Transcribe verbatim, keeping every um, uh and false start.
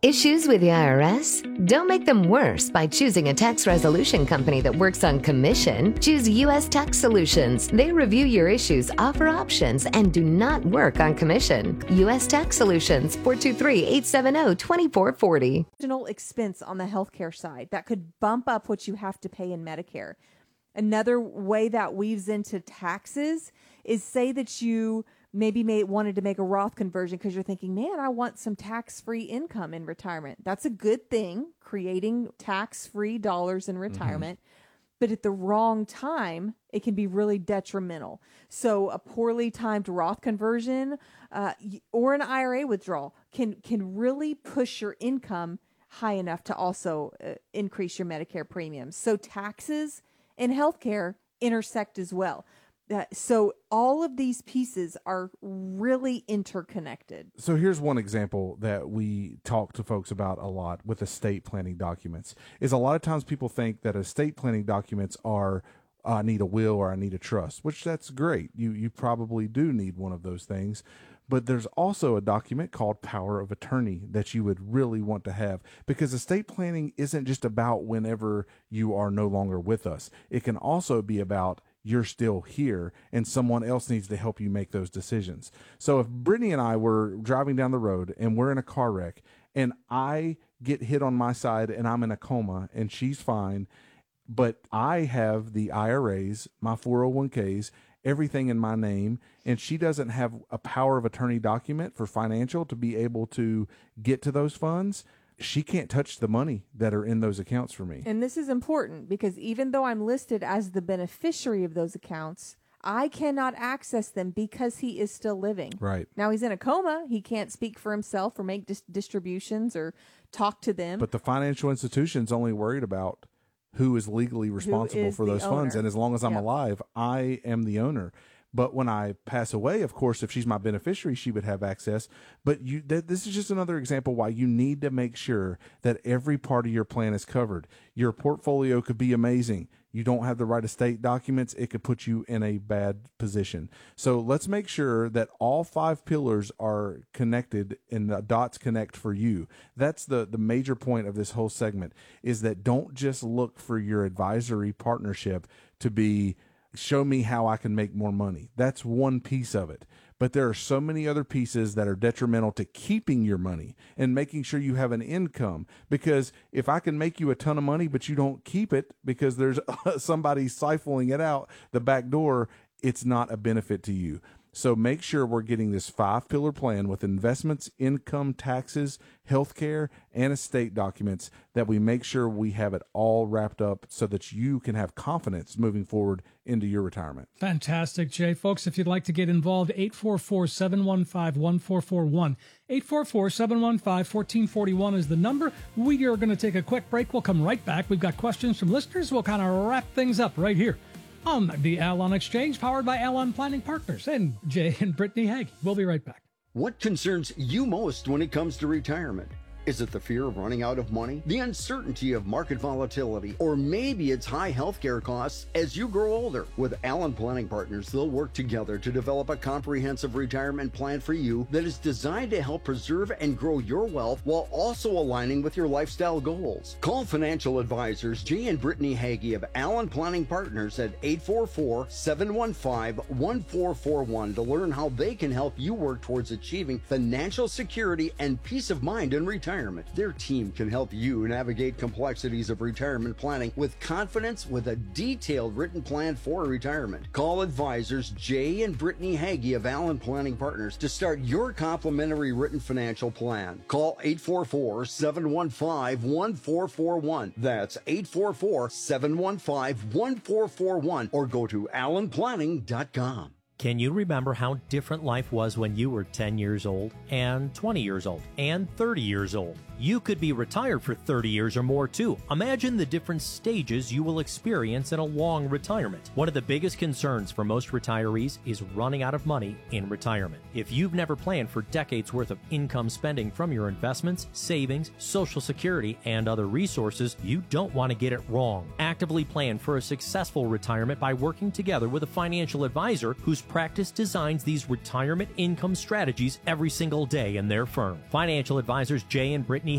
Issues with the I R S? Don't make them worse by choosing a tax resolution company that works on commission. Choose U S Tax Solutions. They review your issues, offer options, and do not work on commission. U S Tax Solutions, four two three, eight seven zero, two four four zero. Additional expense on the healthcare side that could bump up what you have to pay in Medicare. Another way that weaves into taxes is, say that you maybe may, wanted to make a Roth conversion because you're thinking, man, I want some tax-free income in retirement. That's a good thing, creating tax-free dollars in retirement. Mm-hmm. But at the wrong time, it can be really detrimental. So a poorly timed Roth conversion uh, or an I R A withdrawal can, can really push your income high enough to also uh, increase your Medicare premiums. So taxes and healthcare intersect as well. Uh, so all of these pieces are really interconnected. So here's one example that we talk to folks about a lot with estate planning documents, is a lot of times people think that estate planning documents are, uh, I need a will or I need a trust, which that's great. You, you probably do need one of those things. But there's also a document called power of attorney that you would really want to have, because estate planning isn't just about whenever you are no longer with us. It can also be about you're still here and someone else needs to help you make those decisions. So if Brittany and I were driving down the road and we're in a car wreck and I get hit on my side and I'm in a coma and she's fine, but I have the I R As, my four oh one k's, everything in my name, and she doesn't have a power of attorney document for financial to be able to get to those funds, she can't touch the money that are in those accounts for me. And this is important because even though I'm listed as the beneficiary of those accounts, I cannot access them because he is still living. Right. Now he's in a coma. He can't speak for himself or make dis- distributions or talk to them. But the financial institution's only worried about who is legally responsible is for those owner. funds. And as long as I'm Yep. alive, I am the owner. But when I pass away, of course, if she's my beneficiary, she would have access. But you, th- this is just another example why you need to make sure that every part of your plan is covered. Your portfolio could be amazing. You don't have the right estate documents, it could put you in a bad position. So let's make sure that all five pillars are connected and the dots connect for you. That's the, the major point of this whole segment, is that don't just look for your advisory partnership to be, show me how I can make more money. That's one piece of it. But there are so many other pieces that are detrimental to keeping your money and making sure you have an income. Because if I can make you a ton of money, but you don't keep it because there's somebody siphoning it out the back door, it's not a benefit to you. So make sure we're getting this five-pillar plan with investments, income, taxes, healthcare, and estate documents, that we make sure we have it all wrapped up so that you can have confidence moving forward into your retirement. Fantastic, Jay. Folks, if you'd like to get involved, eight four four, seven one five, one four four one. eight four four, seven one five, one four four one is the number. We are going to take a quick break. We'll come right back. We've got questions from listeners. We'll kind of wrap things up right here on the Alon Exchange, powered by Alon Planning Partners and Jay and Brittany Hague. We'll be right back. What concerns you most when it comes to retirement? Is it the fear of running out of money, the uncertainty of market volatility, or maybe it's high healthcare costs as you grow older? With Alon Planning Partners, they'll work together to develop a comprehensive retirement plan for you that is designed to help preserve and grow your wealth while also aligning with your lifestyle goals. Call financial advisors Jay and Brittany Hague of Alon Planning Partners at eight four four, seven one five, one four four one to learn how they can help you work towards achieving financial security and peace of mind in retirement. Their team can help you navigate complexities of retirement planning with confidence with a detailed written plan for retirement. Call advisors Jay and Brittany Hague of Alon Planning Partners to start your complimentary written financial plan. Call eight four four, seven one five, one four four one. That's eight four four, seven one five, one four four one, or go to alon planning dot com. Can you remember how different life was when you were ten years old and twenty years old and thirty years old? You could be retired for thirty years or more too. Imagine the different stages you will experience in a long retirement. One of the biggest concerns for most retirees is running out of money in retirement. If you've never planned for decades worth of income spending from your investments, savings, Social Security, and other resources, you don't want to get it wrong. Actively plan for a successful retirement by working together with a financial advisor whose practice designs these retirement income strategies every single day in their firm. Financial advisors Jay and Brittany